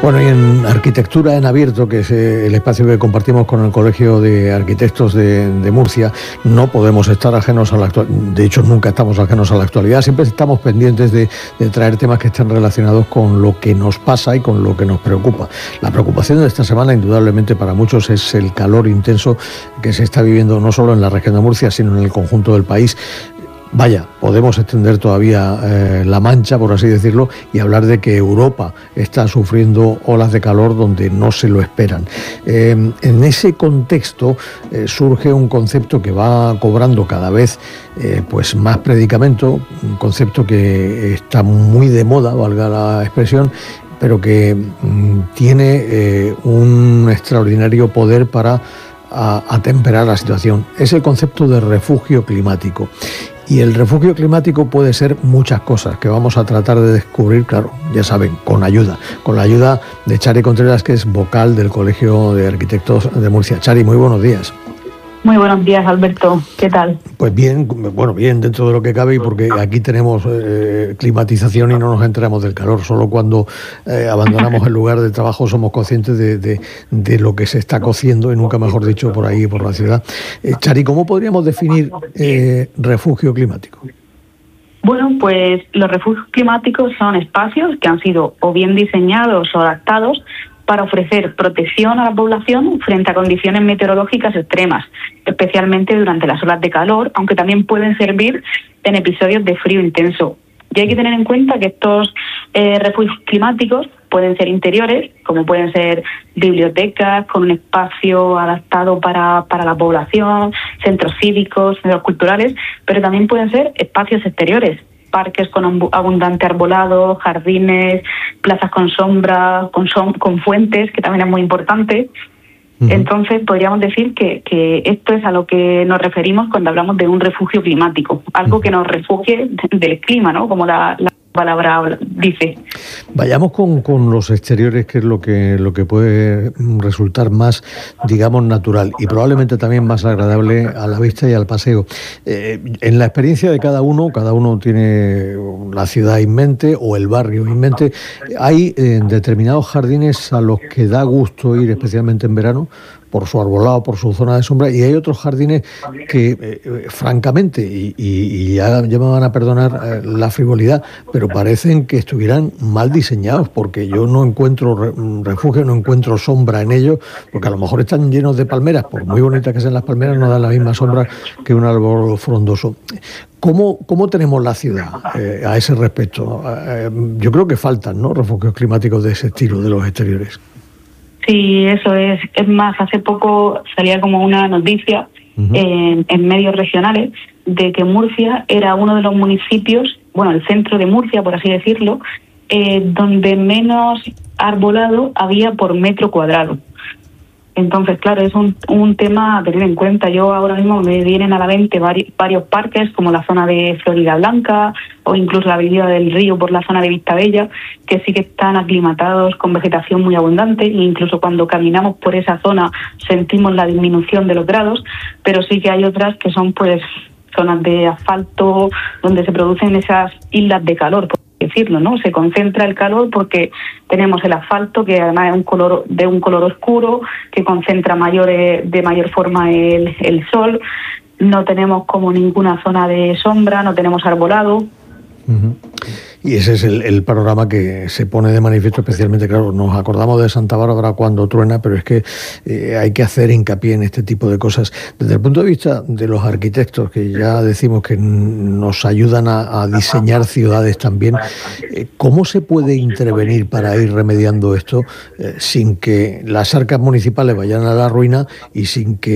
Bueno, y en Arquitectura en Abierto, que es el espacio que compartimos con el Colegio de Arquitectos de Murcia, no podemos estar ajenos a la actualidad. De hecho, nunca estamos ajenos a la actualidad. Siempre estamos pendientes de traer temas que estén relacionados con lo que nos pasa y con lo que nos preocupa. La preocupación de esta semana, indudablemente para muchos, es el calor intenso que se está viviendo no solo en la región de Murcia, sino en el conjunto del país. Vaya, podemos extender todavía la mancha, por así decirlo, y hablar de que Europa está sufriendo olas de calor donde no se lo esperan. En ese contexto surge un concepto que va cobrando cada vez pues más predicamento, un concepto que está muy de moda, valga la expresión, pero que tiene un extraordinario poder para atemperar la situación. Es el concepto de refugio climático. Y el refugio climático puede ser muchas cosas que vamos a tratar de descubrir, claro, ya saben, con la ayuda de Chari Contreras, que es vocal del Colegio de Arquitectos de Murcia. Chari, muy buenos días. Muy buenos días, Alberto. ¿Qué tal? Pues bien, bueno, bien dentro de lo que cabe, porque aquí tenemos climatización y no nos enteramos del calor. Solo cuando abandonamos el lugar de trabajo somos conscientes de lo que se está cociendo, y nunca mejor dicho, por ahí, por la ciudad. Chari, ¿cómo podríamos definir refugio climático? Bueno, pues los refugios climáticos son espacios que han sido o bien diseñados o adaptados para ofrecer protección a la población frente a condiciones meteorológicas extremas, especialmente durante las olas de calor, aunque también pueden servir en episodios de frío intenso. Y hay que tener en cuenta que estos refugios climáticos pueden ser interiores, como pueden ser bibliotecas con un espacio adaptado para la población, centros cívicos, centros culturales, pero también pueden ser espacios exteriores, parques con abundante arbolado, jardines, plazas con sombra, con fuentes, que también es muy importante. Uh-huh. Entonces podríamos decir que esto es a lo que nos referimos cuando hablamos de un refugio climático, algo que nos refugie del clima, ¿no? Como la palabra dice. Vayamos con los exteriores, que es lo que puede resultar más, digamos, natural y probablemente también más agradable a la vista y al paseo. En la experiencia de cada uno tiene la ciudad en mente o el barrio en mente. Hay determinados jardines a los que da gusto ir, especialmente en verano, por su arbolado, por su zona de sombra, y hay otros jardines que, francamente, y ya me van a perdonar la frivolidad, pero parecen que estuvieran mal diseñados, porque yo no encuentro refugio, no encuentro sombra en ellos, porque a lo mejor están llenos de palmeras, por muy bonitas que sean las palmeras, no dan la misma sombra que un árbol frondoso. ¿Cómo tenemos la ciudad a ese respecto? Yo creo que faltan, ¿no?, refugios climáticos de ese estilo, de los exteriores. Sí, eso es. Es más, hace poco salía como una noticia en medios regionales de que Murcia era uno de los municipios, bueno, el centro de Murcia, por así decirlo, donde menos arbolado había por metro cuadrado. Entonces, claro, es un tema a tener en cuenta. Yo ahora mismo me vienen a la mente varios parques, como la zona de Florida Blanca o incluso la avenida del Río por la zona de Vistabella, que sí que están aclimatados con vegetación muy abundante, e incluso cuando caminamos por esa zona sentimos la disminución de los grados, pero sí que hay otras que son pues zonas de asfalto donde se producen esas islas de calor, por decirlo, ¿no? Se concentra el calor porque tenemos el asfalto, que además es de un color oscuro, que concentra de mayor forma el sol. No tenemos como ninguna zona de sombra, no tenemos arbolado. Uh-huh. Y ese es el panorama que se pone de manifiesto, especialmente, claro, nos acordamos de Santa Bárbara cuando truena, pero es que hay que hacer hincapié en este tipo de cosas. Desde el punto de vista de los arquitectos, que ya decimos que nos ayudan a diseñar ciudades también, ¿cómo se puede intervenir para ir remediando esto sin que las arcas municipales vayan a la ruina y sin que